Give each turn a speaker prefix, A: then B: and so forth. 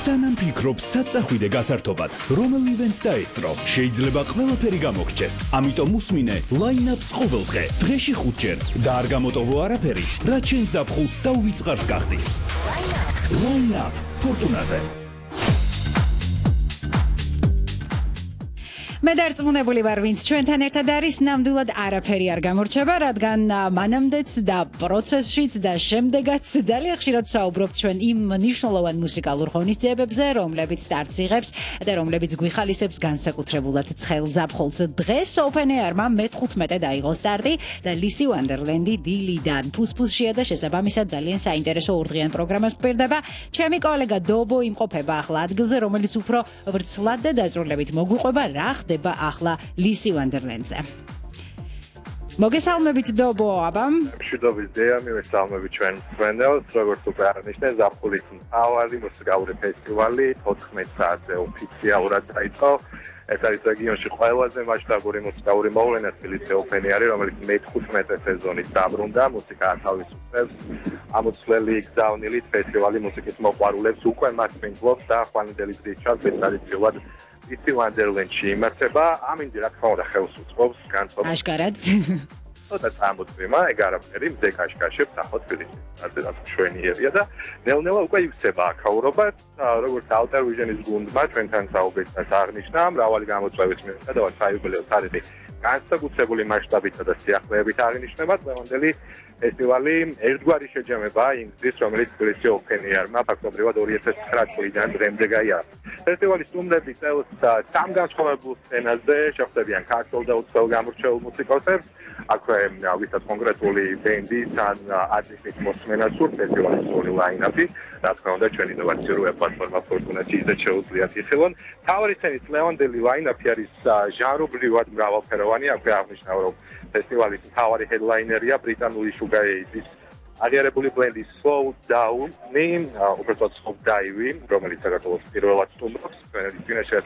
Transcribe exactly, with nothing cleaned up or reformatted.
A: სანამ ფიქრობ საწახვიდე გასართობად, რომელ ივენტს დაესწრო, შეიძლება ყველაფერი გამოგრჩეს. ამიტომ უსმინე line-up-ს ყოველდღე, დღეში ხუთჯერ და არ გამოტოვო არაფერი, რაც შენ ზაფხულს და უვიწყარს გახდის. line-up ფორტუნაზე.
B: მე დარწმუნებული ვარ, ვინც ჩვენთან ერთად არის, ნამდვილად არაფერი არ გამორჩება, რადგან მანამდეც და პროცესშიც და შემდეგაც ძალიან ხშირად საუბრობთ ჩვენ იმ მნიშვნელოვან მუსიკალურ ღონისძიებებზე, რომლებიც სტარტს იღებს და რომლებიც გვიხალისებს განსაკუთრებულად ცხელ ზაფხულს. დღეს Open Air-მა მეთხუთმეტე დაიღო სტარტი და Lizzy Wonderland-ი დილიდან ფუსფუსშია და შესაბამისად ძალიან საინტერესო ურდღიან პროგრამას გვერდება. ჩემი კოლეგა დობო იმყოფება ახლა ადგილზე, რომელიც უფრო ვრცლად და დაწვრილებით მოგვიყვება, რა ხდება ახლა Lizzy Wonderland-ზე. მოგესალმებით დობო, აბა.
C: მშვიდობის დეა, მივესალმებით ჩვენ ფრენდელს, როგორც უკვე აღნიშნე, ზაფხულის მთავარი მუსიკალური ფესტივალი თოთხმეტ საათზე ოფიციალურად დაიწყო. ეს არის რეგიონში ყველაზე მასშტაბური მუსიკალური მოვლენა Lizzy Open Air, რომელიც მეთხუთმეტე სეზონით დაბრუნდა, მუსიკა ათავისუფლებს ამოცვლელი გზავნილით ფესტივალი მუსიკის მოყვარულებს უკვე მასპინძლობს და ხვანიდელი გზით ჩადის ტრადიციულად Lizzy Wonderland-ში იმართება, ამინდი რა თქმა უნდა ხელს უწყობს განწყობილებას.
B: აშკარად.
C: და წამოწვიმა, ეგ არაფერი მზე კაშკაშებს ახლა თბილისში. რაც მშვენიერია და ნელ-ნელა უკვე ივსება აქაურობა, როგორც Alter Vision-ის გუნდმა ჩვენთან საუბრისას აღნიშნა, მრავალი გამოწვევის მიუხედავად საიუბილეო თარიღი განსაკუთრებული მასშტაბითა და სიახლეებით აღინიშნება. დღევანდელი ფესტივალი ერთგვარი შეჯამება იმ გზის, რომელიც Lizzy Open Air-მა ფაქტობრივად ორი ათას ცხრა წლიდან დღემდე გაიარა. ფესტივალის სტუმრები წელს სამ განსხვავებულ სცენაზე შეხვდებიან ქართულ და უცხოელ გამორჩეულ მუსიკოსებს. აქვე ვისაც კონკრეტული ბენდის ან არტისტის მოსმენა სურთ ფესტივალის სრული line-up-ი, რა თქმა უნდა ჩვენი ინოვაციური პლატფორმა ფორტუნაში ისე შეუძლიათ იხილონ. მთავარი სცენის ლევანდელი line-up-ი არის ჟანრობრივად მრავალფეროვანი, აქვე აღნიშნავ, რომ ფესტივალის მთავარი headliner-ია ბრიტანული შუგაეიზის აღიარებული ბლენდი Slow Down-ი, უბრალოდ Slow Dive-ი, რომელიც საქართველოს პირველად სტუმრობს. ჩვენი წინაშე